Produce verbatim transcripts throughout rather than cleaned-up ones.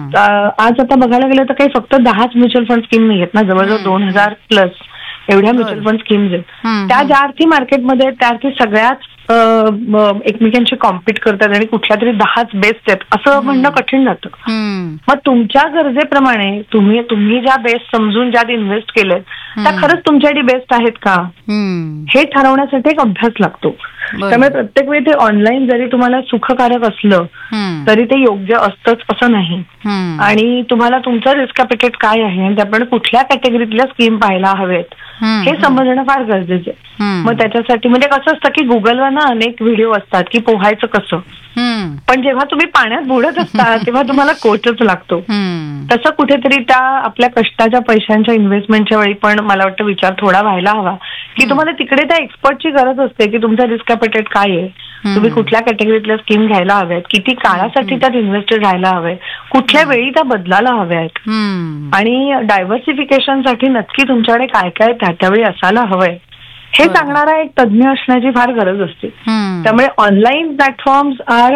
आज आता बघायला गेलं तर काही फक्त दहाच म्युच्युअल फंड स्कीम नाही आहेत ना, जवळजवळ दोन हजार प्लस एवढ्या म्युच्युअल फंड स्कीम्स आहेत. त्या ज्या अर्थी मार्केटमध्ये आहेत त्या अर्थी सगळ्याच एकमेकांशी कॉम्पिट करतात आणि कुठल्या तरी दहाच बेस्ट आहेत असं म्हणणं कठीण जातं. मग तुमच्या गरजेप्रमाणे तुम्ही तुम्ही ज्या बेस्ट समजून ज्यात इन्व्हेस्ट केलेत त्या खरंच तुमच्यासाठी बेस्ट आहेत का हे ठरवण्यासाठी एक अभ्यास लागतो. त्यामुळे प्रत्येक वेळी ते ऑनलाईन जरी तुम्हाला सुखकारक असलं तरी ते योग्य असतंच असं नाही. आणि तुम्हाला तुमचं रिस्क ॲपेटाईट काय आहे आणि त्याप्रमाणे कुठल्या कॅटेगरीतल्या स्कीम पाहायला हवेत हे समजणं फार गरजेचं आहे. मग त्याच्यासाठी म्हणजे कसं असतं की गुगलवर ना अनेक व्हिडिओ असतात की पोहायचं कसं, पण जेव्हा तुम्ही पाण्यात बुडत असता तेव्हा तुम्हाला कोचच लागतो. तसं कुठेतरी त्या आपल्या कष्टाच्या पैशांच्या इन्व्हेस्टमेंटच्या वेळी पण मला वाटतं विचार थोडा व्हायला हवा की तुम्हाला तिकडे त्या एक्सपर्टची गरज असते की तुमचा रिस्क ॲपेटाईट काय आहे, तुम्ही कुठल्या कॅटेगरीतल्या स्कीम घ्यायला हव्यात, किती काळासाठी त्यात इन्व्हेस्टेड राहायला हवंय, कुठल्या वेळी त्या बदलायला हव्यात आणि डायव्हर्सिफिकेशनसाठी नक्की तुमच्याकडे काय काय त्या त्यावेळी असायला हवंय हे सांगणारा एक तज्ज्ञ असण्याची फार गरज असते. त्यामुळे ऑनलाईन प्लॅटफॉर्म्स आर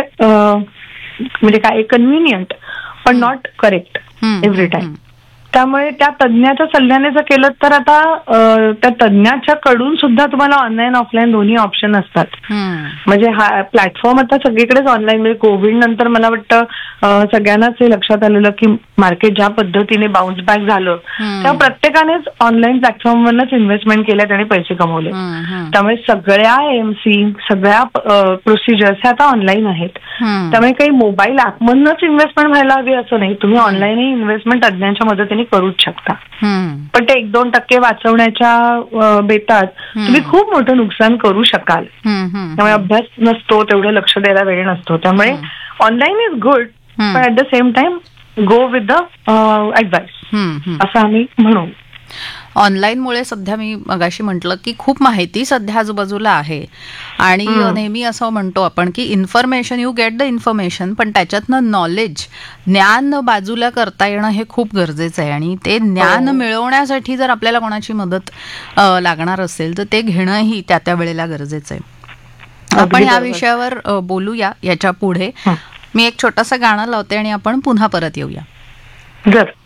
म्हणजे काय कन्व्हिनियंट पण नॉट करेक्ट एव्हरी टाइम. त्यामुळे त्या तज्ज्ञाच्या सल्ल्याने जर केलं तर आता त्या तज्ज्ञाच्या कडून सुद्धा तुम्हाला ऑनलाईन ऑफलाईन दोन्ही ऑप्शन असतात. म्हणजे हा प्लॅटफॉर्म आता सगळीकडेच ऑनलाईन, म्हणजे कोविड नंतर मला वाटतं सगळ्यांनाच हे लक्षात आलेलं की मार्केट ज्या पद्धतीने बाउन्स बॅक झालं तेव्हा प्रत्येकानेच ऑनलाईन प्लॅटफॉर्मवरच इन्व्हेस्टमेंट केल्यात आणि पैसे कमवले. त्यामुळे सगळ्या एमसी सगळ्या प्रोसिजर्स ह्या आता ऑनलाईन आहेत. त्यामुळे काही मोबाईल ऍपमधूनच इन्व्हेस्टमेंट व्हायला हवी असं नाही, तुम्ही ऑनलाईनही इन्व्हेस्टमेंट तज्ज्ञांच्या मदतीने करूच शकता. पण ते एक दोन टक्के वाचवण्याच्या बेतात तुम्ही खूप मोठं नुकसान करू शकाल. त्यामुळे अभ्यास नसतो, तेवढं लक्ष द्यायला वेळ नसतो. त्यामुळे ऑनलाईन इज गुड पण at the same time go with the advice असं आम्ही म्हणू. ऑनलाईनमुळे सध्या मी मगाशी म्हटलं की खूप माहिती सध्या आजूबाजूला आहे आणि नेहमी असं म्हणतो आपण की information you get the information, पण त्याच्यातनं नॉलेज ज्ञान बाजूला करता येणं हे खूप गरजेचं आहे. आणि ते ज्ञान मिळवण्यासाठी जर आपल्याला कोणाची मदत लागणार असेल तर ते घेणंही त्या त्या वेळेला गरजेचं आहे. आपण या विषयावर बोलूया याच्या पुढे. मी एक छोटंसं गाणं लावते आणि आपण पुन्हा परत येऊया.